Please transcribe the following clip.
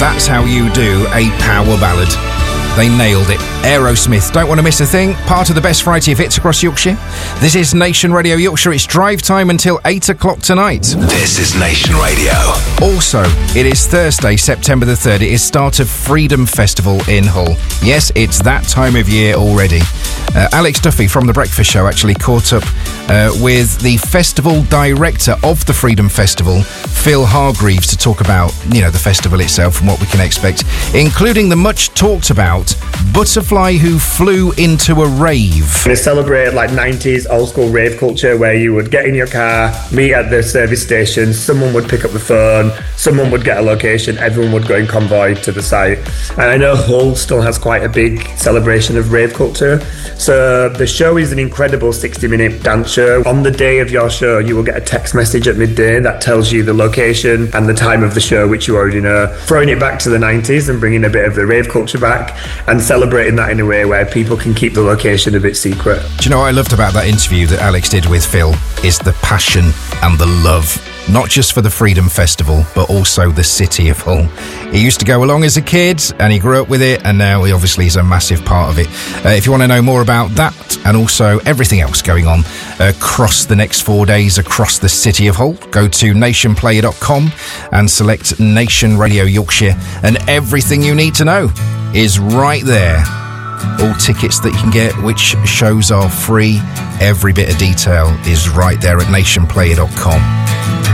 That's how you do a power ballad. They nailed it. Aerosmith, don't want to miss a thing. Part of the best variety of hits across Yorkshire. This is Nation Radio Yorkshire. It's drive time until 8 o'clock tonight. This is Nation Radio. Also, it is Thursday, September the 3rd. It is start of Freedom Festival in Hull. Yes, it's that time of year already. Alex Duffy from The Breakfast Show actually caught up with the festival director of the Freedom Festival, Phil Hargreaves, to talk about, the festival itself and what we can expect, including the much talked about butterfly who flew into a rave. They celebrate like 90s old school rave culture where you would get in your car, meet at the service station, someone would pick up the phone, someone would get a location, everyone would go in convoy to the site. And I know Hull still has quite a big celebration of rave culture. So the show is an incredible 60-minute dance show. On the day of your show, you will get a text message at midday that tells you the location and the time of the show, which you already know. Throwing it back to the 90s and bringing a bit of the rave culture back and celebrating that in a way where people can keep the location a bit secret. Do you know what I loved about that interview that Alex did with Phil is the passion and the love, not just for the Freedom Festival, but also the city of Hull. He used to go along as a kid and he grew up with it, and now he obviously is a massive part of it. If you want to know more about that and also everything else going on across the next 4 days across the city of Hull, go to nationplayer.com and select Nation Radio Yorkshire, and everything you need to know is right there. All tickets that you can get, which shows are free, every bit of detail is right there at nationplayer.com.